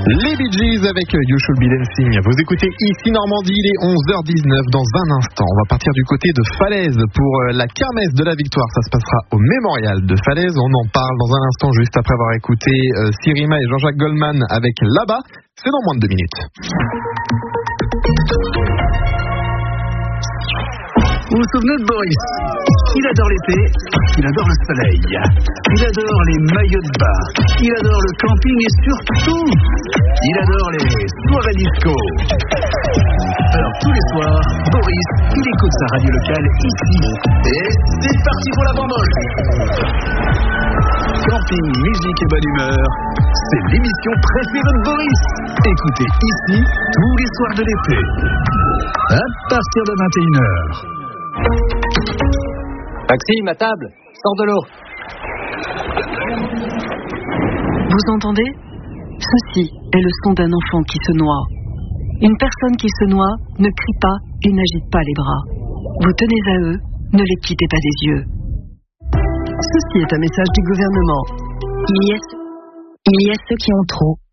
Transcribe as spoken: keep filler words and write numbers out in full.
Les Bee Gees avec You Should Be Dancing. Vous écoutez ici Normandie, il est onze heures dix-neuf. Dans un instant, on va partir du côté de Falaise pour la kermesse de la victoire. Ça se passera au mémorial de Falaise. On en parle dans un instant, juste après avoir écouté euh, Sirima et Jean-Jacques Goldman avec Là-bas. C'est dans moins de deux minutes. Vous vous souvenez de Boris? Il adore l'été, il adore le soleil, il adore les maillots de bain, il adore le camping et surtout, il adore les soirées disco. Alors tous les soirs, Boris, il écoute sa radio locale ici. Et c'est parti pour la bamboche. Camping, musique et bonne humeur, c'est l'émission préférée de Boris. Écoutez ici tous les soirs de l'été, à partir de vingt et une heures. Maxime, à table, sors de l'eau. Vous entendez? Ceci est le son d'un enfant qui se noie. Une personne qui se noie ne crie pas et n'agite pas les bras. Vous tenez à eux, ne les quittez pas des yeux. Ceci est un message du gouvernement. Il y a, il y a ceux qui ont trop.